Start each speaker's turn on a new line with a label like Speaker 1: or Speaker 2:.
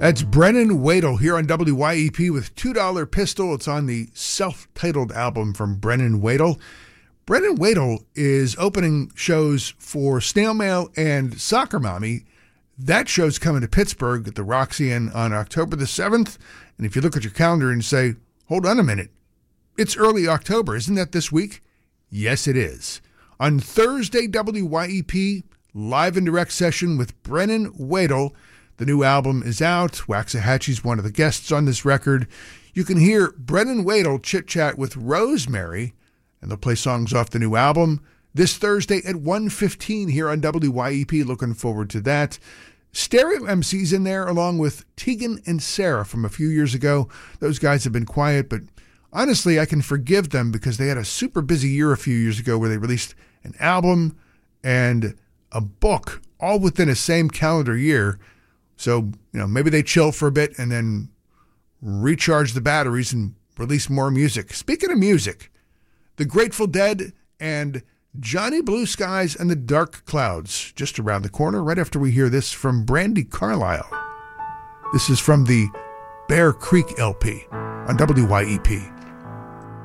Speaker 1: That's Brennan Wadle here on WYEP with $2 Pistol. It's on the self-titled album from Brennan Wadle. Brennan Wadle is opening shows for Snail Mail and Soccer Mommy. That show's coming to Pittsburgh at the Roxy Inn on October the 7th. And if you look at your calendar and say, hold on a minute, it's early October. Isn't that this week? Yes, it is. On Thursday, WYEP, live and direct session with Brennan Wadle. The new album is out. Waxahachie's one of the guests on this record. You can hear Brennan Wadle chit-chat with Rosemary, and they'll play songs off the new album this Thursday at 1:15 here on WYEP. Looking forward to that. Stereo MC's in there along with Tegan and Sarah from a few years ago. Those guys have been quiet, but honestly, I can forgive them because they had a super busy year a few years ago where they released an album and a book all within the same calendar year. So, maybe they chill for a bit and then recharge the batteries and release more music. Speaking of music, The Grateful Dead and Johnny Blue Skies and the Dark Clouds, just around the corner, right after we hear this from Brandi Carlile. This is from the Bear Creek LP on WYEP.